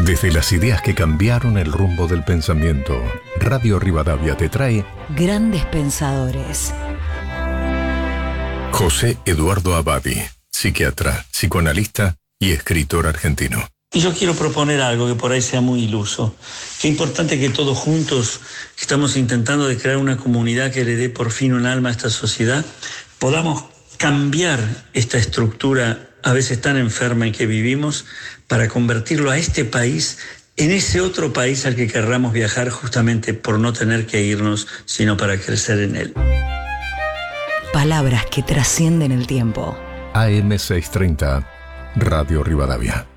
Desde las ideas que cambiaron el rumbo del pensamiento, Radio Rivadavia te trae Grandes Pensadores. José Eduardo Abadi, psiquiatra, psicoanalista y escritor argentino. Y yo quiero proponer algo que por ahí sea muy iluso. Qué importante que todos juntos, que estamos intentando de crear una comunidad que le dé por fin un alma a esta sociedad, podamos cambiar esta estructura a veces tan enferma en que vivimos para convertirlo a este país en ese otro país al que querramos viajar justamente por no tener que irnos, sino para crecer en él. Palabras que trascienden el tiempo. AM630, Radio Rivadavia.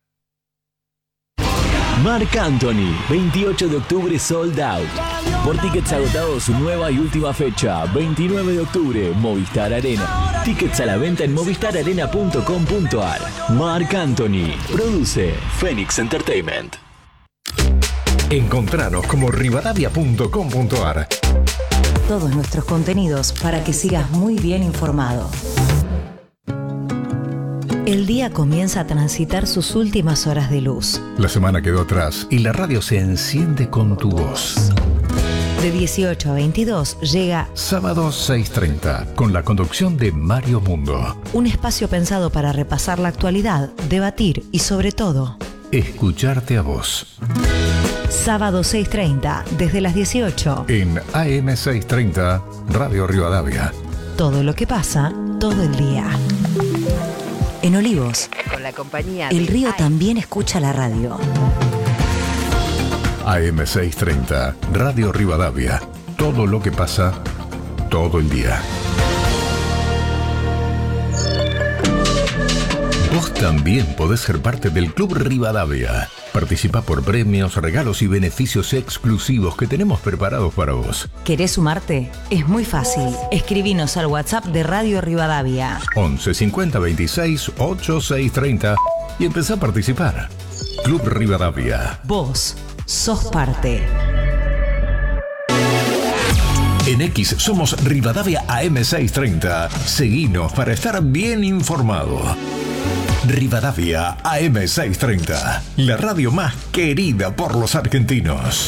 Marc Anthony, 28 de octubre sold out. Por tickets agotados, su nueva y última fecha, 29 de octubre, Movistar Arena. Tickets a la venta en movistararena.com.ar. Marc Anthony, produce Phoenix Entertainment. Encontranos como rivadavia.com.ar. Todos nuestros contenidos para que sigas muy bien informado. El día comienza a transitar sus últimas horas de luz. La semana quedó atrás y la radio se enciende con tu voz. De 18 a 22 llega Sábado 6:30, con la conducción de Mario Mundo. un espacio pensado para repasar la actualidad, debatir y sobre todo, Escucharte a vos. sábado 6:30, desde las 18. En AM630, Radio Rivadavia. Todo lo que pasa, todo el día. En Olivos, Con la compañía el de río AE. también escucha la radio. AM630, Radio Rivadavia. Todo lo que pasa, todo el día. Vos también podés ser parte del Club Rivadavia. Participa por premios, regalos y beneficios exclusivos que tenemos preparados para vos. ¿Querés sumarte? Es muy fácil. Escribinos al WhatsApp de Radio Rivadavia. 11 50 26 8630 y empezá a participar. Club Rivadavia. Vos sos parte. En X somos Rivadavia AM630. Seguinos para estar bien informado. Rivadavia AM630, la radio más querida por los argentinos.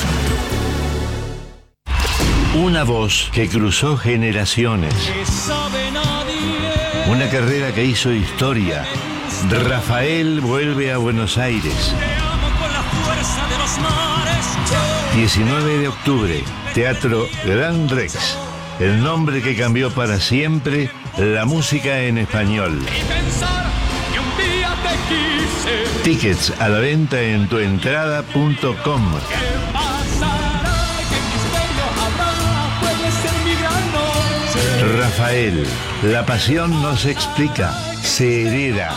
Una voz que cruzó generaciones. Una carrera que hizo historia. Rafael vuelve a Buenos Aires. 19 de octubre, Teatro Gran Rex. El nombre que cambió para siempre la música en español. Tickets a la venta en tuentrada.com. Rafael, la pasión no se explica, se hereda.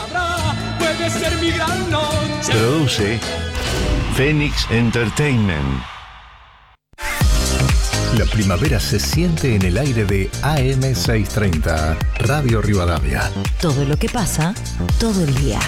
Produce Phoenix Entertainment. La primavera se siente en el aire de AM630, Radio Rivadavia. Todo lo que pasa, todo el día.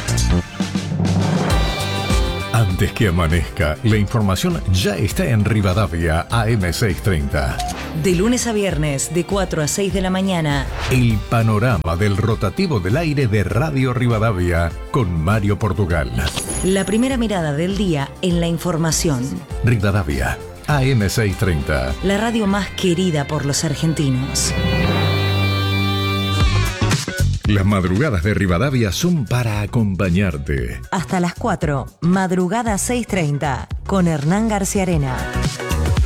Antes que amanezca, la información ya está en Rivadavia AM630. De lunes a viernes, de 4 a 6 de la mañana. El panorama del rotativo del aire de Radio Rivadavia con Mario Portugal. La primera mirada del día en la información. Rivadavia AM630. La radio más querida por los argentinos. Las madrugadas de Rivadavia son para acompañarte. Hasta las 4, madrugada 6:30, con Hernán García Arena.